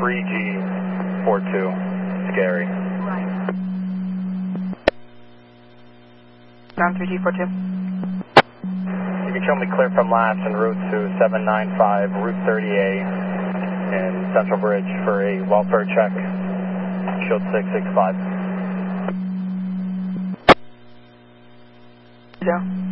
3G42, scary. Right. Ground 3G42. You can show me clear from laps en route to 795, Route 30A in Central Bridge for a welfare check. Shield 665. Yeah.